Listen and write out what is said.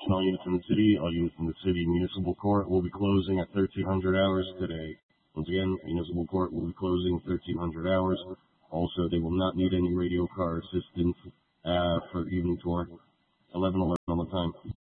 Attention all units in the city. All units in the city. Municipal Court will be closing at 1300 hours today. Once again, Municipal Court will be closing 1300 hours. Also, they will not need any radio car assistance for evening tour. 11:11 on the time.